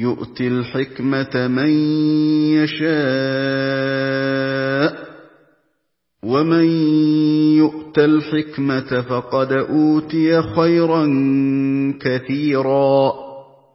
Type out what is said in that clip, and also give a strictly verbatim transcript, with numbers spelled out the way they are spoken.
يُؤْتِ الْحِكْمَةَ مَن يَشَاءُ ۚ وَمَن يُؤْتَ الْحِكْمَةَ فَقَدْ أُوتِيَ خَيْرًا كَثِيرًا